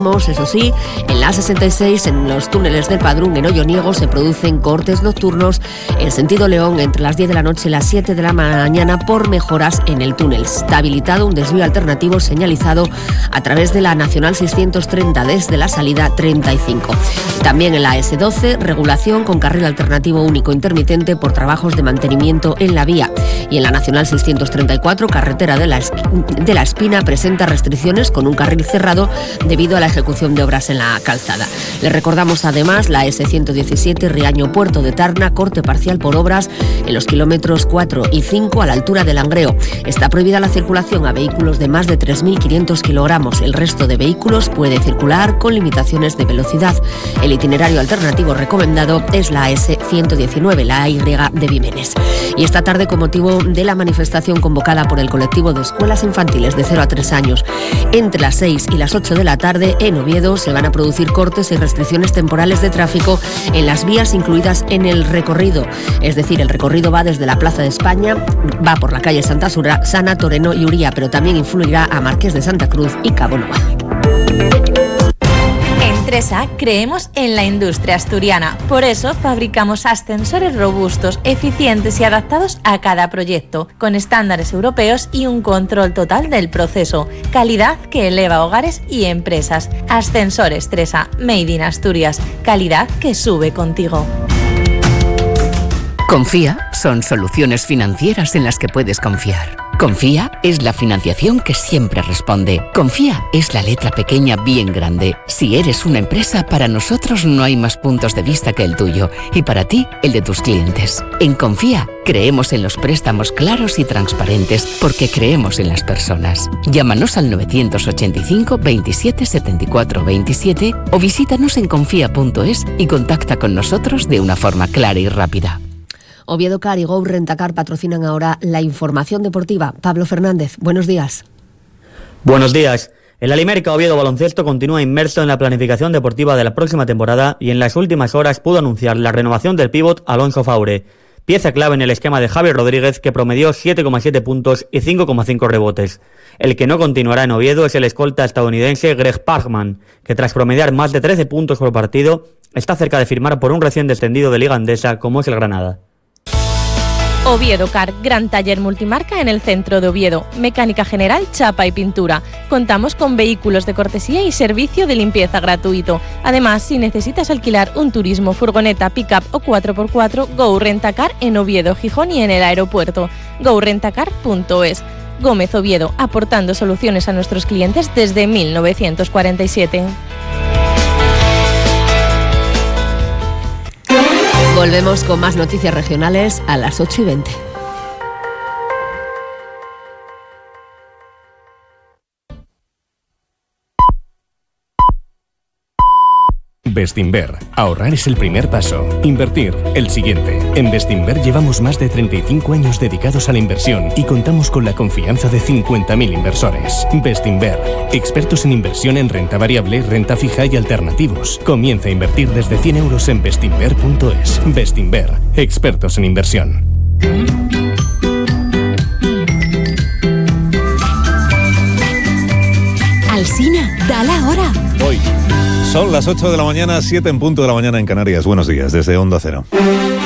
Eso sí, en la A66, en los túneles del Padrún, en Olloniego, se producen cortes nocturnos en sentido León entre las 10 de la noche y las 7 de la mañana por mejoras en el túnel. Está habilitado un desvío alternativo señalizado a través de la Nacional 630 desde la salida 35. También en la S12, regulación con carril alternativo único intermitente por trabajos de mantenimiento en la vía. Y en la Nacional 634, carretera de la Espina, presenta restricciones con un carril cerrado debido a la ejecución de obras en la calzada. Le recordamos además la S117 Riaño-Puerto de Tarna, corte parcial por obras en los kilómetros 4 y 5 a la altura del Langreo. Está prohibida la circulación a vehículos de más de 3.500 kilogramos. El resto de vehículos puede circular con limitaciones de velocidad. El itinerario alternativo recomendado es la S119, la Y de Vimenes. Y esta tarde, con motivo de la manifestación convocada por el colectivo de escuelas infantiles de 0 a 3 años, entre las 6 y las 8 de la tarde, en Oviedo se van a producir cortes y restricciones temporales de tráfico en las vías incluidas en el recorrido. Es decir, el recorrido va desde la Plaza de España, va por la calle Santa Sana, Toreno y Uría, pero también influirá a Marqués de Santa Cruz y Cabo Noval. En 3A creemos en la industria asturiana. Por eso fabricamos ascensores robustos, eficientes y adaptados a cada proyecto, con estándares europeos y un control total del proceso. Calidad que eleva hogares y empresas. Ascensores 3A, Made in Asturias. Calidad que sube contigo. Confía son soluciones financieras en las que puedes confiar. Confía es la financiación que siempre responde. Confía es la letra pequeña bien grande. Si eres una empresa, para nosotros no hay más puntos de vista que el tuyo y para ti, el de tus clientes. En Confía creemos en los préstamos claros y transparentes porque creemos en las personas. Llámanos al 985 27 74 27 o visítanos en confía.es y contacta con nosotros de una forma clara y rápida. Oviedo Car y Go Rentacar patrocinan ahora la información deportiva. Pablo Fernández, buenos días. Buenos días. El Alimérica Oviedo Baloncesto continúa inmerso en la planificación deportiva de la próxima temporada y en las últimas horas pudo anunciar la renovación del pívot Alonso Faure, pieza clave en el esquema de Javi Rodríguez, que promedió 7,7 puntos y 5,5 rebotes. El que no continuará en Oviedo es el escolta estadounidense Greg Parkman, que tras promediar más de 13 puntos por partido, está cerca de firmar por un recién descendido de Liga Endesa como es el Granada. Oviedo Car, gran taller multimarca en el centro de Oviedo. Mecánica general, chapa y pintura. Contamos con vehículos de cortesía y servicio de limpieza gratuito. Además, si necesitas alquilar un turismo, furgoneta, pick-up o 4x4, Go Rentacar en Oviedo, Gijón y en el aeropuerto. GoRentacar.es. Gómez Oviedo, aportando soluciones a nuestros clientes desde 1947. Volvemos con más noticias regionales a las 8:20. Bestinver. Ahorrar es el primer paso. Invertir, el siguiente. En Bestinver llevamos más de 35 años dedicados a la inversión y contamos con la confianza de 50.000 inversores. Bestinver. Expertos en inversión en renta variable, renta fija y alternativos. Comienza a invertir desde 100 euros en bestinver.es. Bestinver. Expertos en inversión. Alsina, da la hora. Hoy son las 8 de la mañana, 7 en punto de la mañana en Canarias. Buenos días, desde Onda Cero.